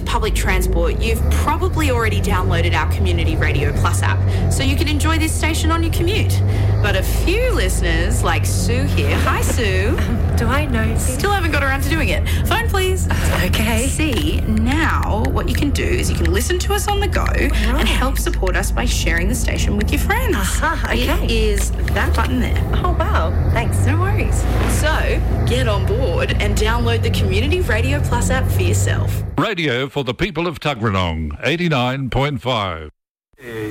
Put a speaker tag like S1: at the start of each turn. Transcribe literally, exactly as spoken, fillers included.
S1: public transport, you've probably already downloaded our Community Radio Plus app, so you can enjoy this station on your commute. But a few listeners, like Sue here, hi Sue.
S2: Um, do I know?
S1: Still haven't got around to doing it. Phone, please.
S2: Okay.
S1: See, now what you can do is you can listen to us on the go
S2: right.
S1: and help support us by sharing the station with your friends.
S2: Aha, okay.
S1: It is that button there.
S2: Oh, wow. Thanks.
S1: No worries. So, get on board and download the Community Radio Plus app for yourself.
S3: Radio for the people of Tuggeranong, eighty-nine point five.